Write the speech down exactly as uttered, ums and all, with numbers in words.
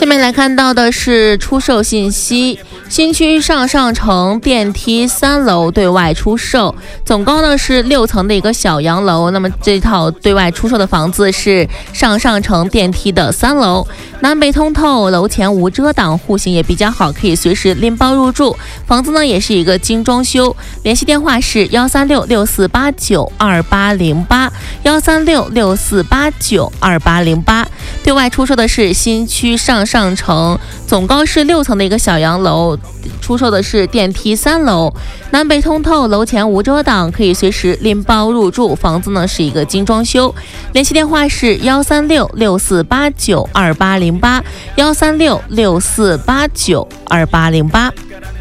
面来看到的是出售信息，新区上上城电梯三楼对外出售，总高呢是六层的一个小洋楼。那么这套对外出售的房子是上上城电梯的三楼，南北通透，楼前无遮挡，户型也比较好，可以随时拎包入住。房子呢也是一个精装修，联系电话是幺三六六四八九二八零八幺三六六四八九二八零八。对外出售的是新区上上城，总高是六层的一个小洋楼，出售的是电梯三楼，南北通透，楼前无遮挡，可以随时拎包入住。房子呢是一个精装修，联系电话是幺三六六四八九二八零八幺三六六四八九二八零八。